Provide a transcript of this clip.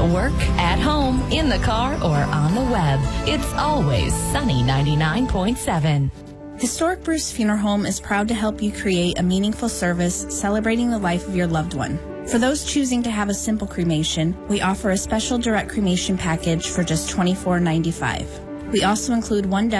work, at home, in the car, or on the web. It's always Sunny 99.7. Historic Bruce Funeral Home is proud to help you create a meaningful service celebrating the life of your loved one. For those choosing to have a simple cremation, we offer a special direct cremation package for just $24.95. We also include one death